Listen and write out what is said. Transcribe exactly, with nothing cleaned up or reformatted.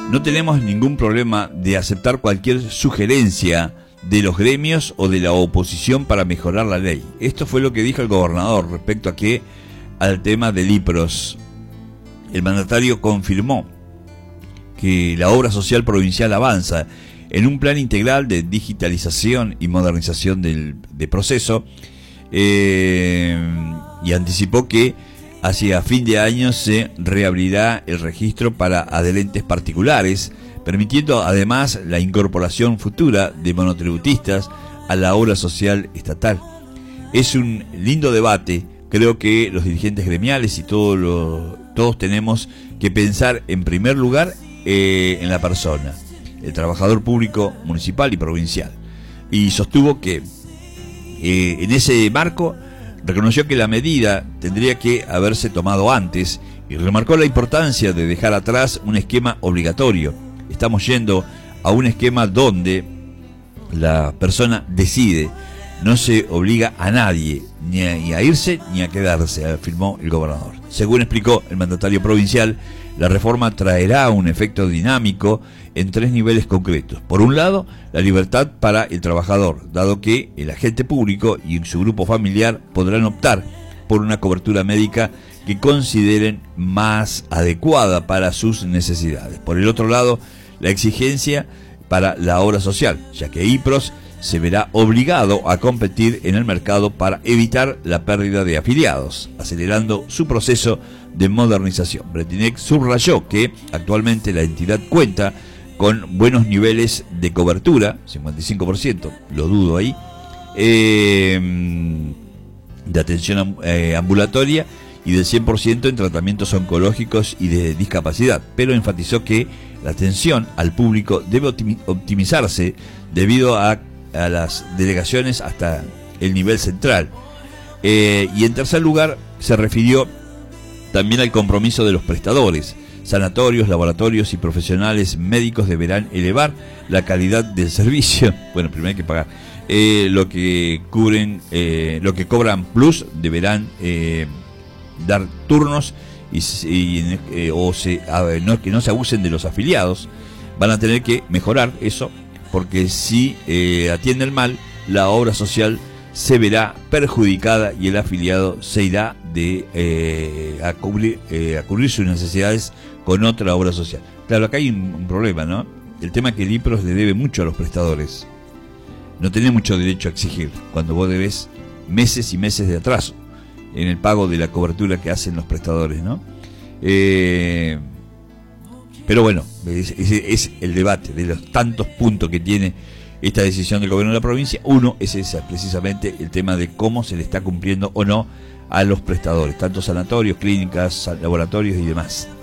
No tenemos ningún problema de aceptar cualquier sugerencia de los gremios o de la oposición para mejorar la ley. Esto fue lo que dijo el gobernador respecto a qué, al tema del I P R O S. El mandatario confirmó que la obra social provincial avanza en un plan integral de digitalización y modernización del de proceso eh, y anticipó que hacia fin de año se reabrirá el registro para adherentes particulares, permitiendo además la incorporación futura de monotributistas a la obra social estatal. Es un lindo debate. Creo que los dirigentes gremiales y todos los, todos tenemos que pensar en primer lugar eh, en la persona, el trabajador público municipal y provincial. Y sostuvo que eh, en ese marco reconoció que la medida tendría que haberse tomado antes y remarcó la importancia de dejar atrás un esquema obligatorio. Estamos yendo a un esquema donde la persona decide, no se obliga a nadie ni a, ni a irse ni a quedarse, afirmó el gobernador. Según explicó el mandatario provincial, la reforma traerá un efecto dinámico en tres niveles concretos. Por un lado, la libertad para el trabajador, dado que el agente público y su grupo familiar podrán optar por una cobertura médica que consideren más adecuada para sus necesidades. Por el otro lado, la exigencia para la obra social, ya que I P R O S se verá obligado a competir en el mercado para evitar la pérdida de afiliados, acelerando su proceso de modernización. Bretinec subrayó que actualmente la entidad cuenta con buenos niveles de cobertura, cincuenta y cinco por ciento, lo dudo ahí, eh, de atención eh, ambulatoria y del cien por ciento en tratamientos oncológicos y de discapacidad, pero enfatizó que la atención al público debe optimizarse debido a, a las delegaciones hasta el nivel central. Eh, y en tercer lugar, se refirió también al compromiso de los prestadores. Sanatorios, laboratorios y profesionales médicos deberán elevar la calidad del servicio. Bueno, primero hay que pagar. Eh, lo que cubren, eh, lo que cobran plus deberán eh, dar turnos y, y eh, o se, a ver, no, que no se abusen de los afiliados. Van a tener que mejorar eso, porque si eh, atienden mal, la obra social se verá perjudicada y el afiliado se irá de eh, a, cubrir, eh, a cubrir sus necesidades con otra obra social. Claro, acá hay un, un problema, ¿no? El tema es que el I P R O S le debe mucho a los prestadores. No tenés mucho derecho a exigir cuando vos debés meses y meses de atraso en el pago de la cobertura que hacen los prestadores, ¿no? Eh, pero bueno, es, es, es el debate de los tantos puntos que tiene esta decisión del gobierno de la provincia. Uno es esa, precisamente el tema de cómo se le está cumpliendo o no a los prestadores, tanto sanatorios, clínicas, laboratorios y demás.